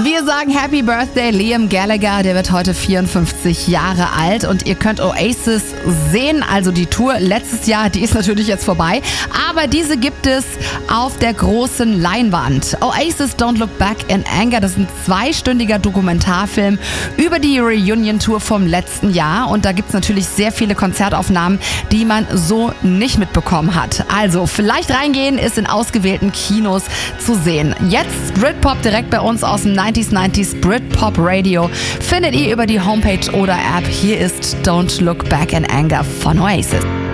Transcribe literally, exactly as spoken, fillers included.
Wir sagen Happy Birthday Liam Gallagher, der wird heute vierundfünfzig Jahre alt und ihr könnt Oasis sehen, also die Tour letztes Jahr, die ist natürlich jetzt vorbei, aber diese gibt es auf der großen Leinwand. Oasis Don't Look Back in Anger, das ist ein zweistündiger Dokumentarfilm über die Reunion-Tour vom letzten Jahr und da gibt es natürlich sehr viele Konzertaufnahmen, die man so nicht mitbekommen hat. Also vielleicht reingehen, ist in ausgewählten Kinos zu sehen. Jetzt Britpop direkt bei uns aus dem neunziger neunzig Britpop Radio findet ihr über die Homepage oder App. Hier ist Don't Look Back in Anger von Oasis.